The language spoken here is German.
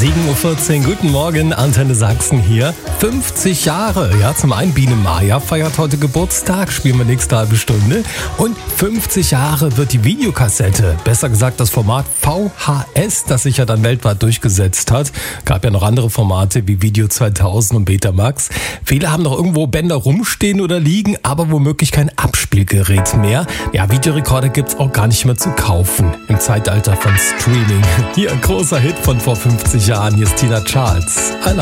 7.14 Uhr, guten Morgen, Antenne Sachsen hier. 50 Jahre, ja, zum einen Biene Maya feiert heute Geburtstag, spielen wir nächste halbe Stunde. Und 50 Jahre wird die Videokassette, besser gesagt das Format VHS, das sich ja dann weltweit durchgesetzt hat. Gab ja noch andere Formate wie Video 2000 und Betamax. Viele haben noch irgendwo Bänder rumstehen oder liegen, aber womöglich kein Abspielgerät mehr. Ja, Videorekorder gibt's auch gar nicht mehr zu kaufen im Zeitalter von Streaming. Hier ein großer Hit von vor 50 Jahren. Hier ist Tina Charles.